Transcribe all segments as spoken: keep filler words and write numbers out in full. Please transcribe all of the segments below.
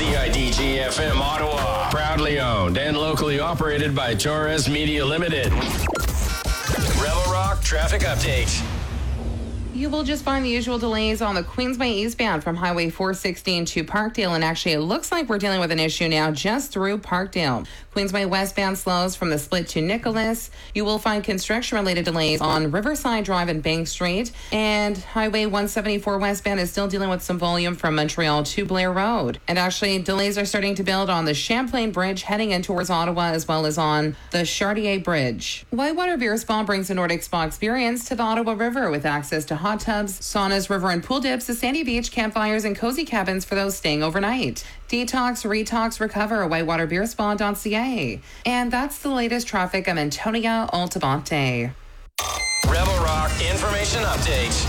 C I D G F M Ottawa. Proudly owned and locally operated by Torres Media Limited. Rebel Rock Traffic Update. You will just find the usual delays on the Queensway eastbound from Highway four sixteen to Parkdale. And actually, it looks like we're dealing with an issue now just through Parkdale. Queensway westbound slows from the split to Nicholas. You will find construction-related delays on Riverside Drive and Bank Street. And Highway one seventy-four westbound is still dealing with some volume from Montreal to Blair Road. And actually, delays are starting to build on the Champlain Bridge heading in towards Ottawa, as well as on the Chartier Bridge. Whitewater Beer Spa brings the Nordic Spa experience to the Ottawa River with access to hot tubs, saunas, river and pool dips, a sandy beach, campfires, and cozy cabins for those staying overnight. Detox, retox, recover, whitewater beer spa dot c a. And that's the latest traffic. I'm Antonia Altabante. Rebel Rock Information Update.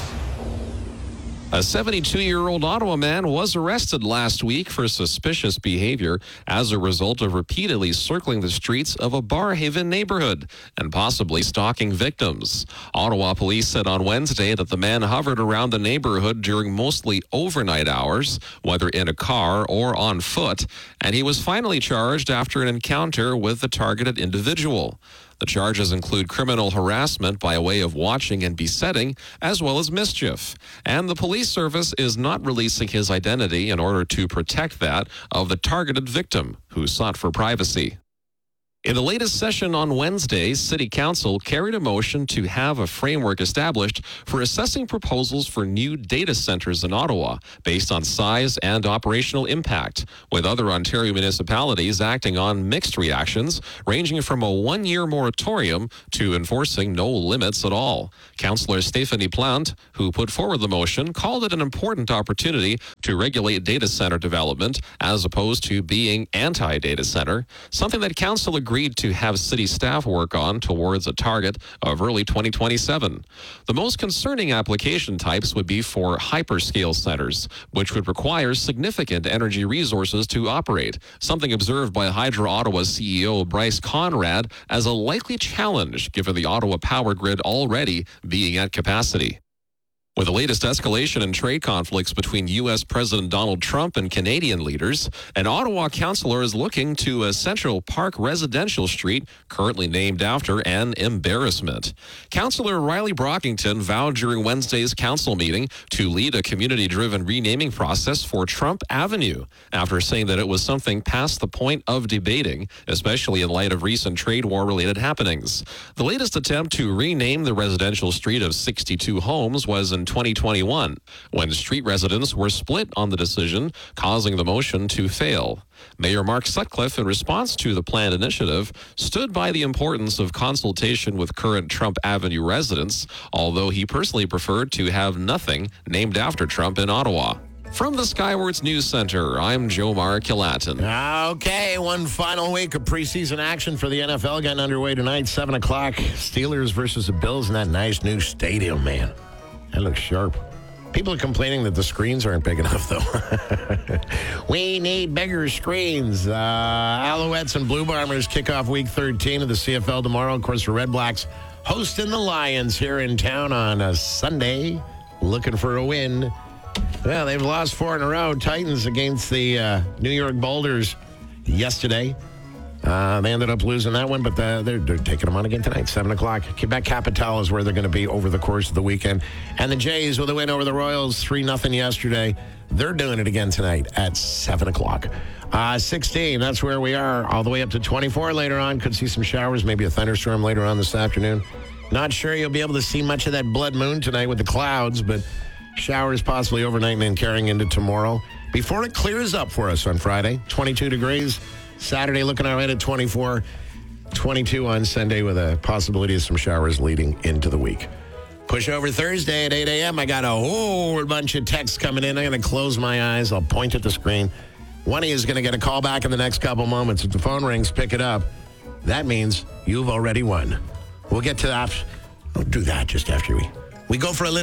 A seventy-two-year-old Ottawa man was arrested last week for suspicious behavior as a result of repeatedly circling the streets of a Barrhaven neighborhood and possibly stalking victims. Ottawa police said on Wednesday that the man hovered around the neighborhood during mostly overnight hours, whether in a car or on foot, and he was finally charged after an encounter with the targeted individual. The charges include criminal harassment by way of watching and besetting, as well as mischief. And the police service is not releasing his identity in order to protect that of the targeted victim, who sought for privacy. In the latest session on Wednesday, City Council carried a motion to have a framework established for assessing proposals for new data centers in Ottawa based on size and operational impact, with other Ontario municipalities acting on mixed reactions, ranging from a one-year moratorium to enforcing no limits at all. Councillor Stephanie Plante, who put forward the motion, called it an important opportunity to regulate data center development as opposed to being anti-data center, something that Council agreed agreed to have city staff work on towards a target of early twenty twenty-seven. The most concerning application types would be for hyperscale centers, which would require significant energy resources to operate, something observed by Hydro Ottawa's C E O Bryce Conrad as a likely challenge given the Ottawa power grid already being at capacity. With the latest escalation in trade conflicts between U S President Donald Trump and Canadian leaders, an Ottawa councillor is looking to a Central Park residential street currently named after an embarrassment. Councillor Riley Brockington vowed during Wednesday's council meeting to lead a community-driven renaming process for Trump Avenue after saying that it was something past the point of debating, especially in light of recent trade war-related happenings. The latest attempt to rename the residential street of sixty-two homes was in twenty twenty-one, when street residents were split on the decision, causing the motion to fail. Mayor Mark Sutcliffe, in response to the planned initiative, stood by the importance of consultation with current Trump Avenue residents, although he personally preferred to have nothing named after Trump in Ottawa. From the Skywards News Center, I'm Jomar Kilatin. Okay, one final week of preseason action for the N F L getting underway tonight, seven o'clock. Steelers versus the Bills in that nice new stadium, man. That looks sharp. People are complaining that the screens aren't big enough, though. We need bigger screens. Uh, Alouettes and Blue Bombers kick off week thirteen of the C F L tomorrow. Of course, the Red Blacks hosting the Lions here in town on a Sunday, looking for a win. Well, they've lost four in a row. Titans against the uh, New York Boulders yesterday. Uh, they ended up losing that one, but the, they're, they're taking them on again tonight, seven o'clock. Quebec Capital is where they're going to be over the course of the weekend. And the Jays, with a win over the Royals, three nothing yesterday. They're doing it again tonight at seven o'clock. Uh, sixteen, that's where we are, all the way up to twenty-four later on. Could see some showers, maybe a thunderstorm later on this afternoon. Not sure you'll be able to see much of that blood moon tonight with the clouds, but showers possibly overnight and then carrying into tomorrow. Before it clears up for us on Friday, twenty-two degrees. Saturday looking all right at twenty-four, twenty-two on Sunday with a possibility of some showers leading into the week. Push over Thursday at eight a.m. I got a whole bunch of texts coming in. I'm going to close my eyes. I'll point at the screen. One of you is going to get a call back in the next couple moments. If the phone rings, pick it up. That means you've already won. We'll get to that. I'll do that just after we, we go for a little